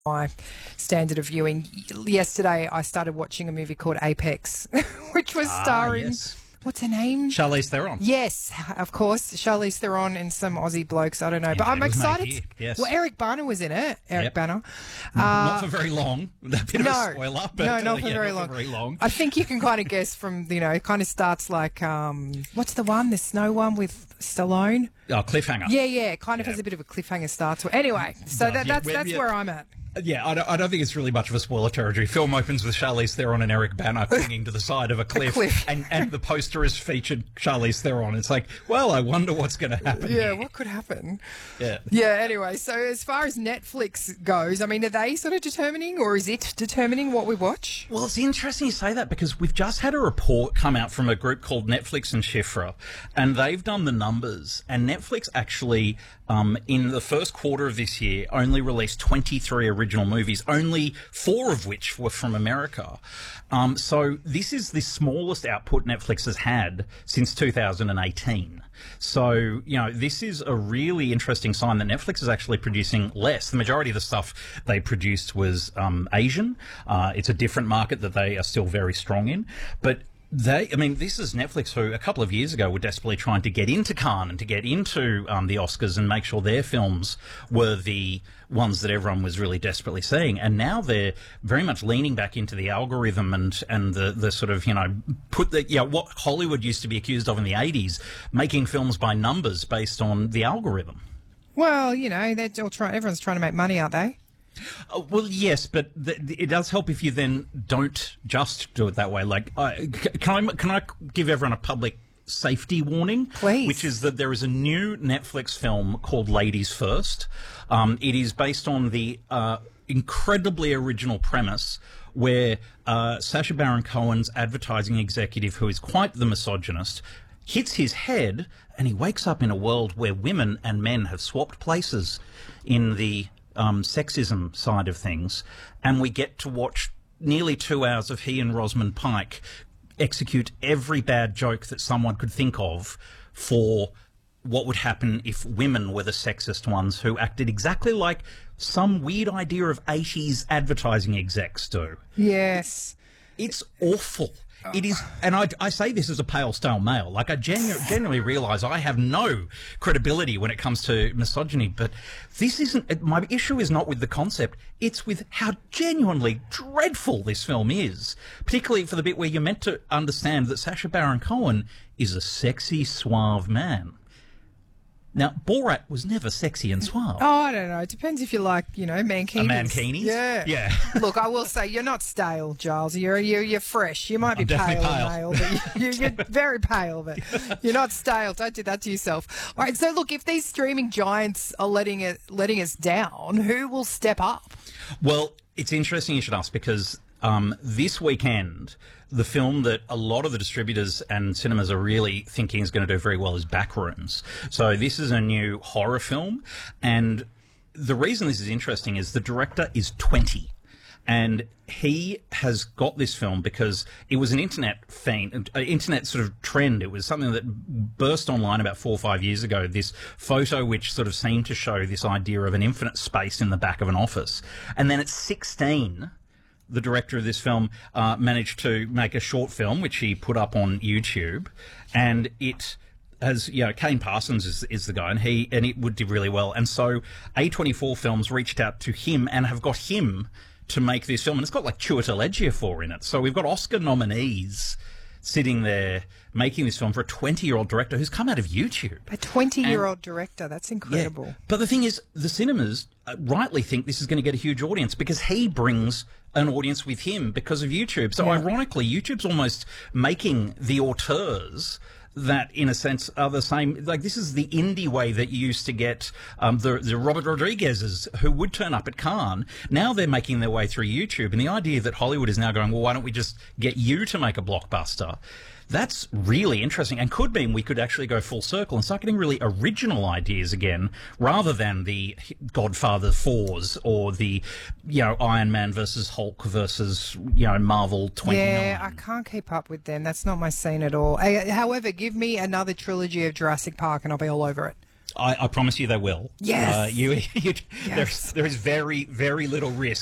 my standard of viewing. Yesterday, I started watching a movie called Apex, which was starring, yes. what's her name? Charlize Theron. Yes, of course, Charlize Theron and some Aussie blokes. I don't know, but I'm it was made excited. here, yes. Well, Eric Bana was in it. Eric Yep. Bana. Not for very long. A bit of a spoiler, but no, not for yeah, very not long. for very long. I think you can kind of guess from, it kind of starts like, what's the one? The snow one with Stallone? Oh, cliffhanger. Yeah, it kind of has a bit of a cliffhanger start to it. Anyway, so that's where I'm at. Yeah, I don't think it's really much of a spoiler territory. Film opens with Charlize Theron and Eric Bana clinging to the side of a cliff. And the poster has featured Charlize Theron. It's like, well, I wonder what's going to happen. Yeah, here. what could happen? Yeah. Yeah, anyway, so as far as Netflix goes, I mean, are they sort of determining, or is it determining what we watch? Well, it's interesting you say that because we've just had a report come out from a group called Netflix and Shifra, and they've done the numbers. And Netflix actually, in the first quarter of this year, only released 23 original movies, only 4 of which were from America. So this is the smallest output Netflix has had since 2018. So, this is a really interesting sign that Netflix is actually producing less. The majority of the stuff they produced was Asian. It's a different market that they are still very strong in. But this is Netflix who a couple of years ago were desperately trying to get into Cannes and to get into the Oscars and make sure their films were the ones that everyone was really desperately seeing. And now they're very much leaning back into the algorithm and the sort of, what Hollywood used to be accused of in the 80s, making films by numbers based on the algorithm. Well, they're all everyone's trying to make money, aren't they? Well, yes, but it does help if you then don't just do it that way. Like, can I give everyone a public safety warning? Please. Which is that there is a new Netflix film called Ladies First. It is based on the incredibly original premise where Sacha Baron Cohen's advertising executive, who is quite the misogynist, hits his head and he wakes up in a world where women and men have swapped places in the sexism side of things, and we get to watch nearly 2 hours of he and Rosamund Pike execute every bad joke that someone could think of for what would happen if women were the sexist ones who acted exactly like some weird idea of 80s advertising execs do. Yes. It's awful. It is, and I say this as a pale, stale male. Like, I genuinely realise I have no credibility when it comes to misogyny, but this isn't, my issue is not with the concept, it's with how genuinely dreadful this film is, particularly for the bit where you're meant to understand that Sacha Baron Cohen is a sexy, suave man. Now, Borat was never sexy and suave. Oh, I don't know. It depends if you like, mankinis. A mankinis? Yeah. Yeah. Look, I will say you're not stale, Giles. You're fresh. You might be pale, but you're very pale, but you're not stale. Don't do that to yourself. All right. So, look, if these streaming giants are letting us down, who will step up? Well, it's interesting you should ask because this weekend, the film that a lot of the distributors and cinemas are really thinking is going to do very well is Backrooms. So this is a new horror film, and the reason this is interesting is the director is 20. And he has got this film because it was an internet sort of trend. It was something that burst online about 4 or 5 years ago, this photo which sort of seemed to show this idea of an infinite space in the back of an office. And then at 16... the director of this film managed to make a short film, which he put up on YouTube, and it has, Kane Parsons is the guy, and it would do really well. And so A24 Films reached out to him and have got him to make this film, and it's got like Chiwetel Ejiofor in it. So we've got Oscar nominees sitting there making this film for a 20-year-old director who's come out of YouTube. A 20-year-old director, that's incredible. Yeah. But the thing is, the cinemas rightly think this is going to get a huge audience because he brings an audience with him because of YouTube. So ironically, YouTube's almost making the auteurs that, in a sense, are the same. Like, this is the indie way that you used to get the Robert Rodriguez's who would turn up at Cannes. Now they're making their way through YouTube. And the idea that Hollywood is now going, well, why don't we just get you to make a blockbuster? That's really interesting and could mean we could actually go full circle and start getting really original ideas again rather than the Godfather 4s or the, Iron Man versus Hulk versus, Marvel 29. Yeah, I can't keep up with them. That's not my scene at all. However, give me another trilogy of Jurassic Park and I'll be all over it. I promise you they will. Yes. There is very, very little risk